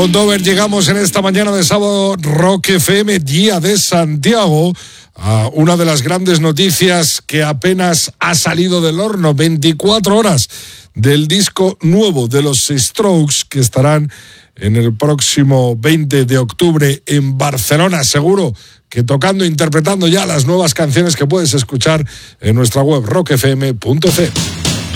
Con Dover llegamos en esta mañana de sábado Rock FM, Día de Santiago, a una de las grandes noticias que apenas ha salido del horno, 24 horas del disco nuevo de los Strokes, que estarán en el próximo 20 de octubre en Barcelona, seguro que tocando, interpretando ya las nuevas canciones que puedes escuchar en nuestra web rockfm.c.